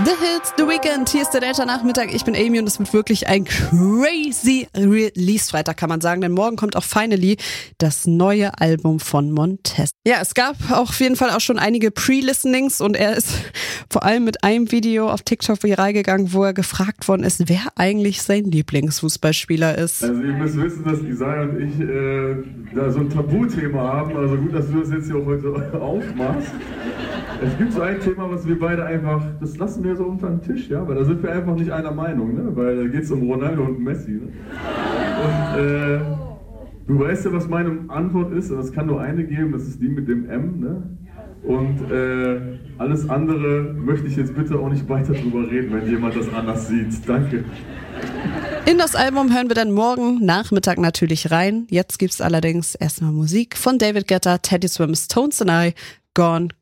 The Hits, The Weekend, hier ist der Delta-Nachmittag, ich bin Amy und es wird wirklich ein crazy Release-Freitag, kann man sagen, denn morgen kommt auch finally das neue Album von Montez. Ja, es gab auch auf jeden Fall auch schon einige Pre-Listenings und er ist vor allem mit einem Video auf TikTok viral gegangen, wo er gefragt worden ist, wer eigentlich sein Lieblingsfußballspieler ist. Also ihr müsst wissen, dass Isaiah und ich da so ein Tabuthema haben, also gut, dass du das jetzt hier auch heute aufmachst. Es gibt so ein Thema, was wir beide einfach, das lassen wir so unter den Tisch, ja, weil da sind wir einfach nicht einer Meinung, ne? Weil da geht es um Ronaldo und Messi. Ne? Und du weißt ja, was meine Antwort ist, und es kann nur eine geben, das ist die mit dem M, ne? Und alles andere möchte ich jetzt bitte auch nicht weiter drüber reden, wenn jemand das anders sieht. Danke. In das Album hören wir dann morgen Nachmittag natürlich rein. Jetzt gibt's allerdings erstmal Musik von David Guetta, Teddy Swims, Tones and I, Gone